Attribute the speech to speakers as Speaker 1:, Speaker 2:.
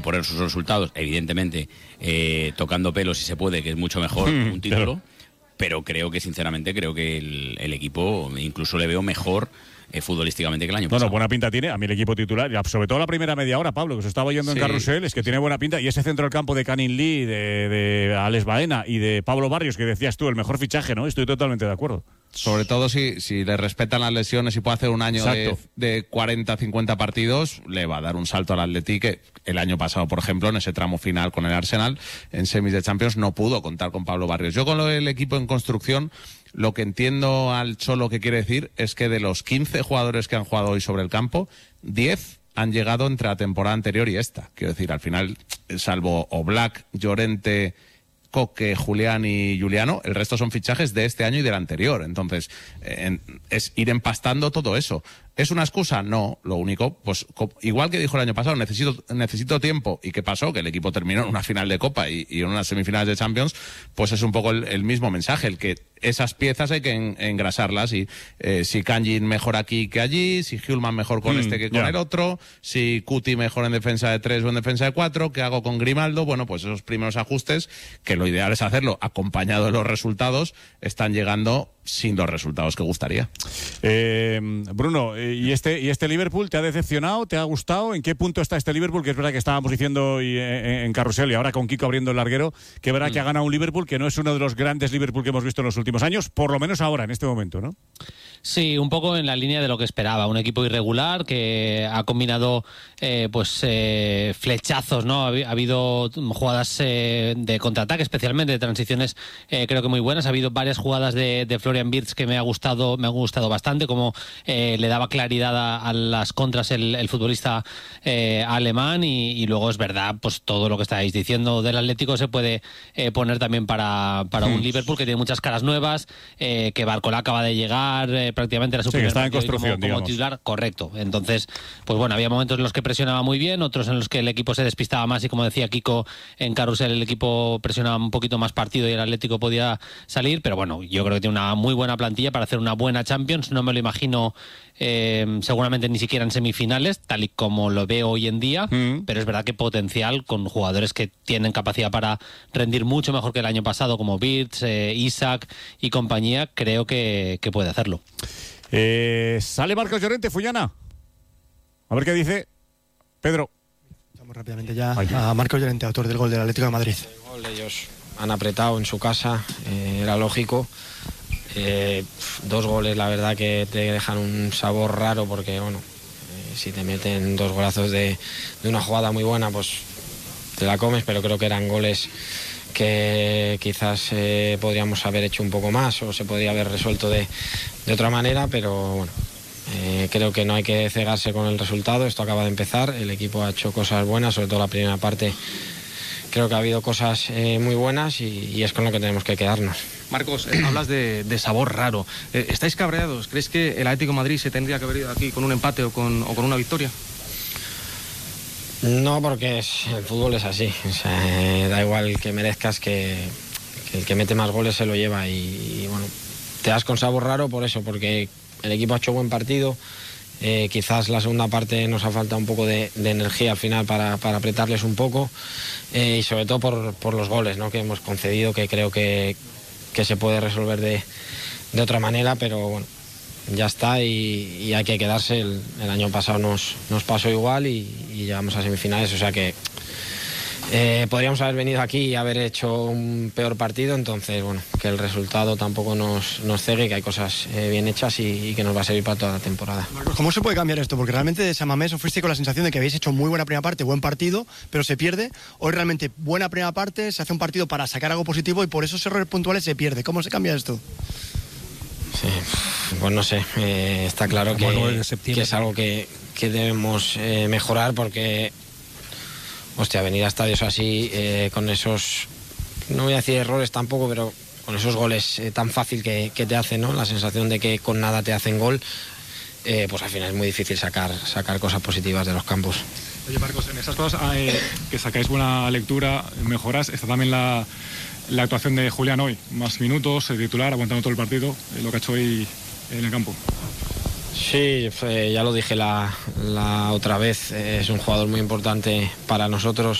Speaker 1: por sus resultados, evidentemente, tocando pelos si se puede, que es mucho mejor un título, claro. Pero sinceramente, creo que el equipo incluso le veo mejor futbolísticamente que el año pasado.
Speaker 2: Bueno, buena pinta tiene a mí el equipo titular, sobre todo la primera media hora, Pablo, que se estaba yendo en carrusel, es que tiene buena pinta, y ese centro del campo de Canning Lee, de Alex Baena y de Pablo Barrios, que decías tú, el mejor fichaje, ¿no? Estoy totalmente de acuerdo.
Speaker 3: Sobre todo si le respetan las lesiones y puede hacer un año de 40, 50 partidos, le va a dar un salto al Atleti, que el año pasado, por ejemplo, en ese tramo final con el Arsenal, en semis de Champions, no pudo contar con Pablo Barrios. Yo con lo del equipo en construcción, lo que entiendo al Cholo que quiere decir es que de los 15 jugadores que han jugado hoy sobre el campo, 10 han llegado entre la temporada anterior y esta. Quiero decir, al final, salvo Oblak, Llorente, Coque, Julián y Juliano, el resto son fichajes de este año y del anterior. Entonces, es ir empastando todo eso. ¿Es una excusa? No. Lo único, pues igual que dijo el año pasado, necesito tiempo. ¿Y qué pasó? Que el equipo terminó en una final de Copa y en unas semifinales de Champions, pues es un poco el mismo mensaje, el que esas piezas hay que engrasarlas, y si Kangin mejor aquí que allí, si Hjulman mejor con este que con el otro, si Cuti mejor en defensa de 3 o en defensa de 4, ¿qué hago con Grimaldo? Bueno, pues esos primeros ajustes, que lo ideal es hacerlo acompañado de los resultados, están llegando sin los resultados que gustaría.
Speaker 2: Bruno, ¿y este Liverpool te ha decepcionado? ¿Te ha gustado? ¿En qué punto está este Liverpool? Que es verdad que estábamos diciendo en carrusel, y ahora con Kiko abriendo el larguero, que es verdad que ha ganado un Liverpool que no es uno de los grandes Liverpool que hemos visto en los últimos años, por lo menos ahora, en este momento, ¿no?
Speaker 4: Sí, un poco en la línea de lo que esperaba. Un equipo irregular que ha combinado flechazos, ¿no? Ha habido jugadas de contraataque, especialmente de transiciones, creo que muy buenas. Ha habido varias jugadas de Florian Wirtz que me ha gustado bastante, como le daba claridad a las contras el futbolista alemán, y luego es verdad, pues todo lo que estáis diciendo del Atlético se puede poner también para un Liverpool que tiene muchas caras nuevas, que Barcola acaba de llegar, prácticamente era su primer
Speaker 2: está en construcción,
Speaker 4: como titular, correcto. Entonces, pues bueno, había momentos en los que presionaba muy bien, otros en los que el equipo se despistaba más, y como decía Kiko en carrusel, el equipo presionaba un poquito más partido y el Atlético podía salir, pero bueno, yo creo que tiene una muy buena plantilla para hacer una buena Champions. No me lo imagino seguramente ni siquiera en semifinales, tal y como lo veo hoy en día, pero es verdad que potencial, con jugadores que tienen capacidad para rendir mucho mejor que el año pasado, como Wirtz, Isaac y compañía, creo que puede hacerlo.
Speaker 2: Sale Marcos Llorente, Fullana. A ver qué dice Pedro.
Speaker 5: Vamos rápidamente ya a Marcos Llorente, autor del gol del Atlético de Madrid.
Speaker 6: El gol, ellos han apretado en su casa, era lógico. 2 goles, la verdad que te dejan un sabor raro, porque bueno, si te meten 2 golazos de una jugada muy buena, pues te la comes, pero creo que eran goles que quizás podríamos haber hecho un poco más, o se podría haber resuelto de otra manera, pero bueno, creo que no hay que cegarse con el resultado. Esto acaba de empezar, el equipo ha hecho cosas buenas, sobre todo la primera parte. Creo que ha habido cosas muy buenas, y es con lo que tenemos que quedarnos.
Speaker 7: Marcos, hablas de sabor raro. ¿Estáis cabreados? ¿Crees que el Atlético de Madrid se tendría que haber ido aquí con un empate o con una victoria?
Speaker 6: No, porque el fútbol es así. O sea, da igual que merezcas, que el que mete más goles se lo lleva. Y bueno, te das con sabor raro por eso, porque el equipo ha hecho buen partido. Quizás la segunda parte nos ha faltado un poco de energía al final para apretarles un poco, y sobre todo por los goles, ¿no?, que hemos concedido, que creo que se puede resolver de otra manera, pero bueno, ya está, y hay que quedarse. El año pasado nos pasó igual y llegamos a semifinales, o sea que podríamos haber venido aquí y haber hecho un peor partido. Entonces, bueno, que el resultado tampoco nos cegue, que hay cosas bien hechas y que nos va a servir para toda la temporada.
Speaker 5: Marcos, ¿cómo se puede cambiar esto? Porque realmente de San Mamés os fuiste con la sensación de que habéis hecho muy buena primera parte, buen partido, pero se pierde. Hoy realmente buena primera parte, se hace un partido para sacar algo positivo, y por esos errores puntuales se pierde. ¿Cómo se cambia esto?
Speaker 6: Sí, pues no sé, está claro que es algo que debemos mejorar, porque hostia, venir a estadios así, con esos, no voy a decir errores tampoco, pero con esos goles tan fácil que te hacen, ¿no?, la sensación de que con nada te hacen gol, pues al final es muy difícil sacar cosas positivas de los campos.
Speaker 7: Oye, Marcos, en esas cosas que sacáis buena lectura, mejoras, está también la actuación de Julián hoy, más minutos, titular, aguantando todo el partido, lo que ha hecho hoy en el campo.
Speaker 6: Sí, ya lo dije la otra vez, es un jugador muy importante para nosotros.